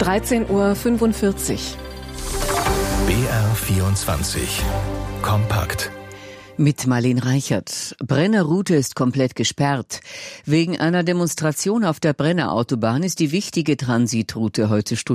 13:45 Uhr. BR24 Kompakt. Mit Marlene Reichert. Brenner Route ist komplett gesperrt. Wegen einer Demonstration auf der Brenner Autobahn ist die wichtige Transitroute heute